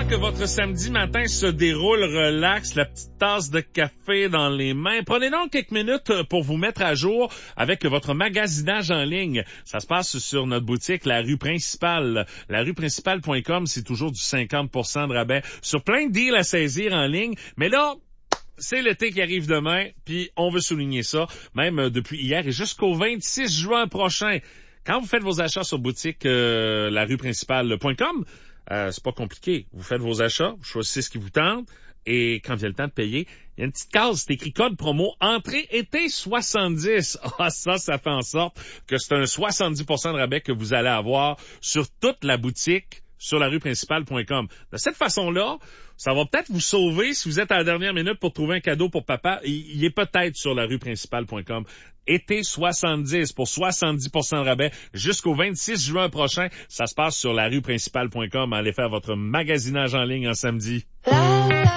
Pendant que votre samedi matin se déroule relax, la petite tasse de café dans les mains, prenez donc quelques minutes pour vous mettre à jour avec votre magasinage en ligne. Ça se passe sur notre boutique La Rue Principale. Larueprincipale.com, c'est toujours du 50% de rabais sur plein de deals à saisir en ligne. Mais là, c'est l'été qui arrive demain, puis on veut souligner ça, même depuis hier et jusqu'au 26 juin prochain. Quand vous faites vos achats sur boutique larueprincipale.com, c'est pas compliqué. Vous faites vos achats, vous choisissez ce qui vous tente, et quand vient le temps de payer, il y a une petite case, c'est écrit code promo entrée été 70. Ah, ça fait en sorte que c'est un 70% de rabais que vous allez avoir sur toute la boutique sur larueprincipale.com. De cette façon-là, ça va peut-être vous sauver si vous êtes à la dernière minute pour trouver un cadeau pour papa. Il est peut-être sur larueprincipale.com. Été 70 pour 70% de rabais jusqu'au 26 juin prochain. Ça se passe sur larueprincipale.com. Allez faire votre magasinage en ligne en samedi.